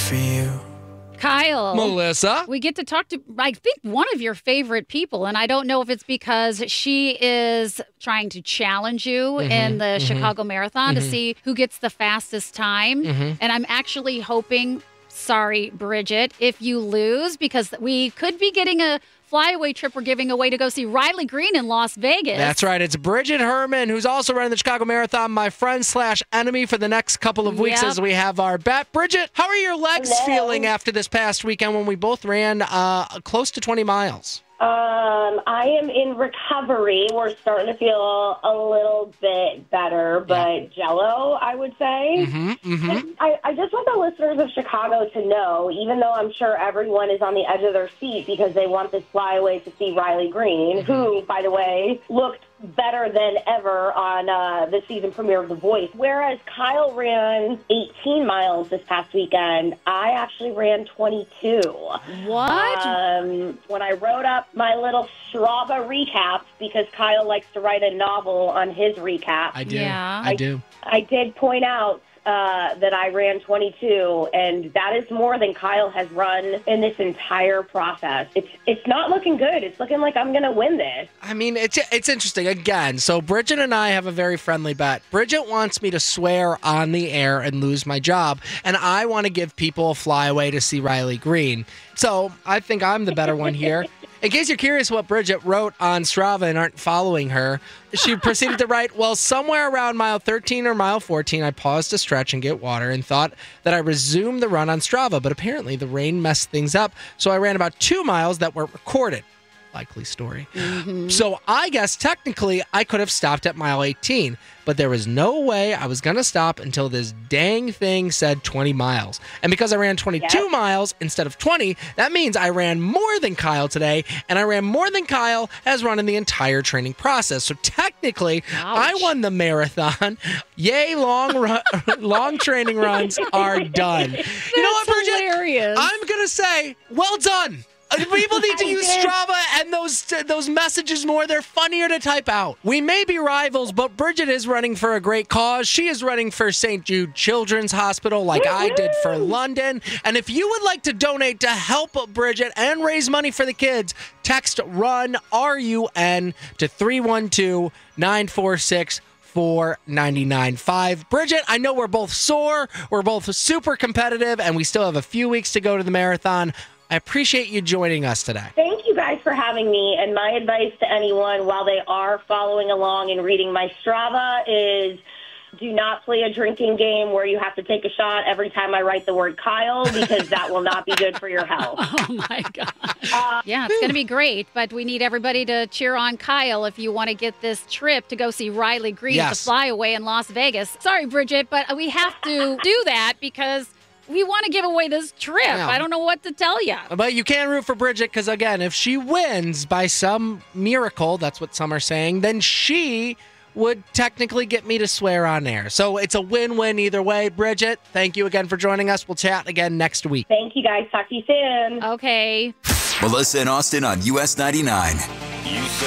for you. Kyle. Melissa. We get to talk to, I think, one of your favorite people. And I don't know if it's because she is trying to challenge you in the Chicago Marathon to see who gets the fastest time. And I'm actually hoping, sorry, Bridget, if you lose, because we could be getting a flyaway trip we're giving away to go see Riley Green in Las Vegas. That's right. It's Bridget Herman, who's also running the Chicago Marathon, my friend/enemy for the next couple of weeks as we have our bet. Bridget, how are your legs feeling after this past weekend when we both ran close to 20 miles? I am in recovery. We're starting to feel a little bit better, but jello, I would say. I just want the listeners of Chicago to know, even though I'm sure everyone is on the edge of their seat because they want this flyaway to see Riley Green, who, by the way, looked better than ever on the season premiere of The Voice. Whereas Kyle ran 18 miles this past weekend, I actually ran 22. What? When I wrote up my little Strava recaps, because Kyle likes to write a novel on his recap. I do. Yeah. I do. I did point out that I ran 22, and that is more than Kyle has run in this entire process. It's not looking good. It's looking like I'm going to win this. I mean, it's interesting. Again, so Bridget and I have a very friendly bet. Bridget wants me to swear on the air and lose my job, and I want to give people a flyaway to see Riley Green. So I think I'm the better one here. In case you're curious what Bridget wrote on Strava and aren't following her, she proceeded to write, well, somewhere around mile 13 or mile 14, I paused to stretch and get water and thought that I resumed the run on Strava, but apparently the rain messed things up, so I ran about 2 miles that were recorded. Likely story. So I guess technically I could have stopped at mile 18, but there was no way I was going to stop until this dang thing said 20 miles. And because I ran 22 miles instead of 20, that means I ran more than Kyle today, and I ran more than Kyle has run in the entire training process. So technically, I won the marathon. Yay, long training runs are done. You know what, Bridget? Hilarious. I'm going to say, well done. People need to use Strava and those messages more. They're funnier to type out. We may be rivals, but Bridget is running for a great cause. She is running for St. Jude Children's Hospital like I did for London. And if you would like to donate to help Bridget and raise money for the kids, text RUN, R-U-N, to 312-946 $4.99.5. Bridget, I know we're both sore, we're both super competitive, and we still have a few weeks to go to the marathon. I appreciate you joining us today. Thank you guys for having me. And my advice to anyone while they are following along and reading my Strava is do not play a drinking game where you have to take a shot every time I write the word Kyle, because that will not be good for your health. Oh, my God. Yeah, it's going to be great, but we need everybody to cheer on Kyle if you want to get this trip to go see Riley Green at the Flyaway in Las Vegas. Sorry, Bridget, but we have to do that because we want to give away this trip. Yeah. I don't know what to tell you. But you can root for Bridget because, again, if she wins by some miracle, that's what some are saying, then she would technically get me to swear on air. So it's a win-win either way. Bridget, thank you again for joining us. We'll chat again next week. Thank you, guys. Talk to you soon. Okay. Melissa and Austin on US 99.